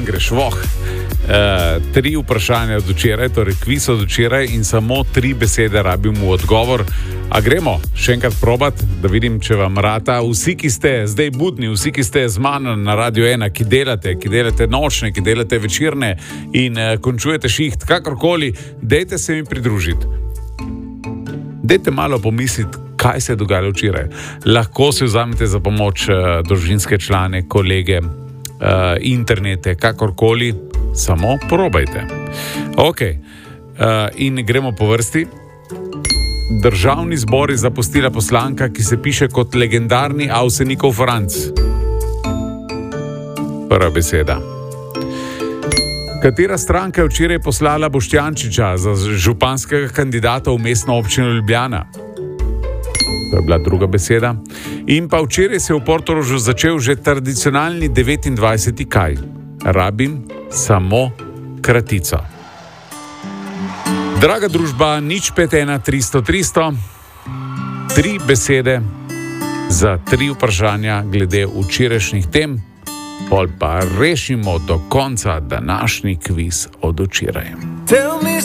greš voh. 3 vprašanja od včeraj, torej kviz od včeraj in samo 3 besede rabim v odgovor. A gremo še enkrat probat, da vidim, če vam rata. Vsi, ki ste zdaj budni, vsi, ki ste z mano na Radio 1, ki delate nočne, ki delate večerne in končujete šiht, kakorkoli, dejte se mi pridružiti. Dejte malo pomisliti, kaj se je dogajalo včeraj. Lahko si vzamete za pomoč družinske člane, kolege, internete, kakorkoli, samo probajte. Ok, in gremo po vrsti. Državni zbor je zapustila poslanka, ki se piše kot legendarni Avsenikov Franc. Prva beseda. Katera stranka je včeraj poslala Boštjančiča za županskega kandidata v mestno občino Ljubljana? To je bila druga beseda. In pa včeraj se je v Portorožu začel že tradicionalni 29. kaj? Rabim samo kratico. Draga družba, 051 300 300, 3 besede za 3 vprašanja glede včerajšnjih tem, pol pa rešimo do konca današnji kviz od včeraj.